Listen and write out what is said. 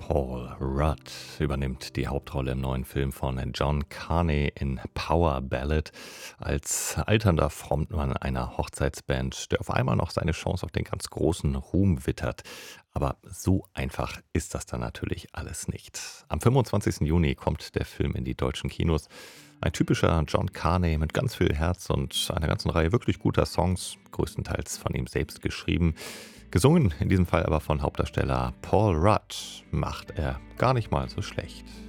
Paul Rudd übernimmt die Hauptrolle im neuen Film von John Carney in Power Ballad als alternder Frontmann einer Hochzeitsband, der auf einmal noch seine Chance auf den ganz großen Ruhm wittert. Aber so einfach ist das dann natürlich alles nicht. Am 25. Juni kommt der Film in die deutschen Kinos. Ein typischer John Carney mit ganz viel Herz und einer ganzen Reihe wirklich guter Songs, größtenteils von ihm selbst geschrieben. Gesungen in diesem Fall aber von Hauptdarsteller Paul Rudd, macht er gar nicht mal so schlecht.